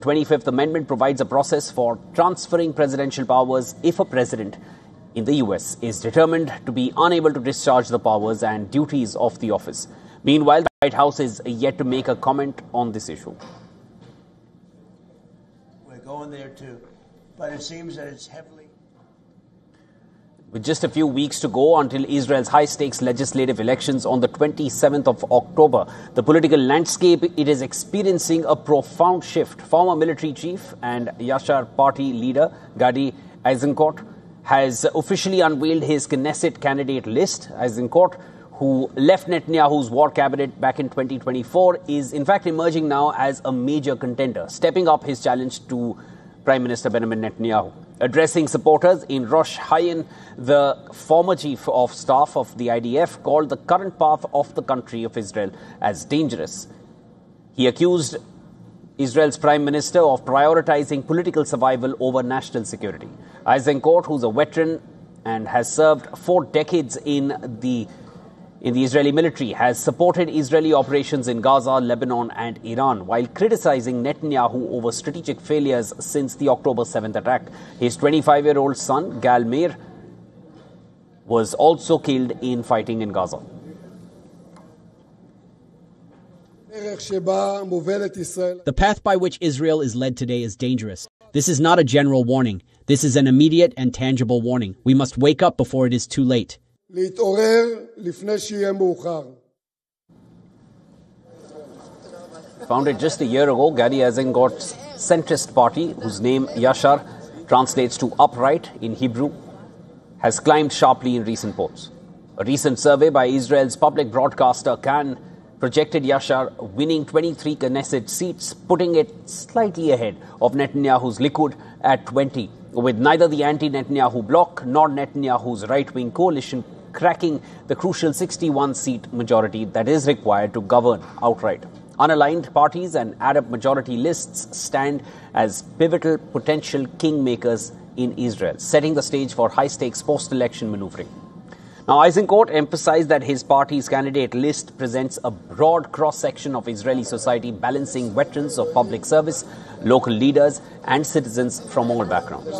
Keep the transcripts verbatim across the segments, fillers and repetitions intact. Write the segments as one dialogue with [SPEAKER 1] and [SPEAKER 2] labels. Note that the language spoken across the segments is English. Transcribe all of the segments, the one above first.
[SPEAKER 1] twenty-fifth Amendment provides a process for transferring presidential powers if a president in the U S is determined to be unable to discharge the powers and duties of the office. Meanwhile, the White House is yet to make a comment on this issue.
[SPEAKER 2] We're going there too, but it seems that it's heavily...
[SPEAKER 1] With just a few weeks to go until Israel's high-stakes legislative elections on the twenty-seventh of October, the political landscape it is experiencing a profound shift. Former military chief and Yashar party leader Gadi Eisenkot has officially unveiled his Knesset candidate list. Eisenkot, who left Netanyahu's war cabinet back in twenty twenty-four, is in fact emerging now as a major contender, stepping up his challenge to Prime Minister Benjamin Netanyahu. Addressing supporters in Rosh Hashanah, the former chief of staff of the I D F called the current path of the country of Israel as dangerous. He accused Israel's prime minister of prioritizing political survival over national security. Eisenkot, who's a veteran and has served four decades in the in the Israeli military, has supported Israeli operations in Gaza, Lebanon and Iran, while criticizing Netanyahu over strategic failures since the October seventh attack. His twenty-five-year-old son, Gal Meir, was also killed in fighting in Gaza.
[SPEAKER 3] The path by which Israel is led today is dangerous. This is not a general warning. This is an immediate and tangible warning. We must wake up before it is too late.
[SPEAKER 1] Founded just a year ago, Gadi Eisenkot's centrist party, whose name Yashar translates to upright in Hebrew, has climbed sharply in recent polls. A recent survey by Israel's public broadcaster Kan projected Yashar winning twenty-three Knesset seats, putting it slightly ahead of Netanyahu's Likud at twenty, with neither the anti-Netanyahu bloc nor Netanyahu's right-wing coalition cracking the crucial sixty-one seat majority that is required to govern outright. Unaligned parties and Arab majority lists stand as pivotal potential kingmakers in Israel, setting the stage for high-stakes post-election maneuvering. Now, Eisenkot emphasized that his party's candidate list presents a broad cross-section of Israeli society, balancing veterans of public service, local leaders and citizens from all backgrounds.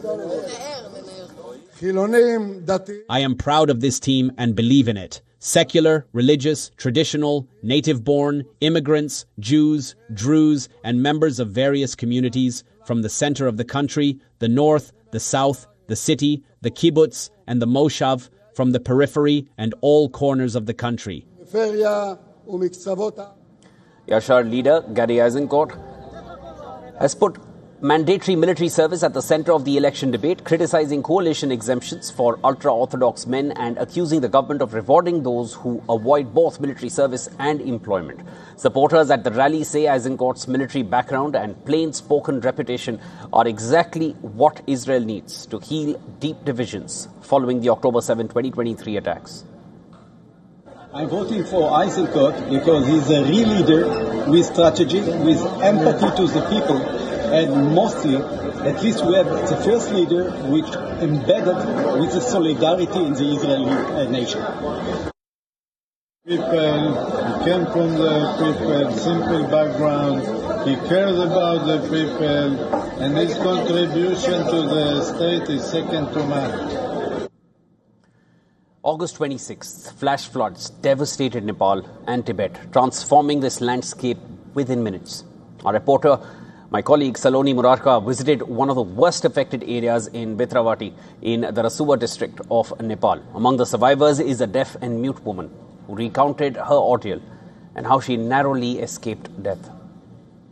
[SPEAKER 3] I am proud of this team and believe in it. Secular, religious, traditional, native-born, immigrants, Jews, Druze, and members of various communities from the center of the country, the north, the south, the city, the kibbutz, and the moshav, from the periphery and all corners of the country.
[SPEAKER 1] Yashar leader Gadi Eisenkot has put mandatory military service at the center of the election debate, criticizing coalition exemptions for ultra-Orthodox men and accusing the government of rewarding those who avoid both military service and employment. Supporters at the rally say Eisenkot's military background and plain-spoken reputation are exactly what Israel needs to heal deep divisions following the October seventh, twenty twenty-three attacks.
[SPEAKER 4] I'm voting for Eisenkot because he's a real leader with strategy, with empathy to the people. And mostly, at least we have the first leader which embedded with the solidarity in the Israeli uh, nation.
[SPEAKER 5] People, he came from the people, simple background, he cares about the people, and his contribution to the state is second to none.
[SPEAKER 1] August twenty-sixth, flash floods devastated Nepal and Tibet, transforming this landscape within minutes. Our reporter, my colleague Saloni Murarka, visited one of the worst affected areas in Betravati in the Rasuwa district of Nepal. Among the survivors is a deaf and mute woman who recounted her ordeal and how she narrowly escaped death.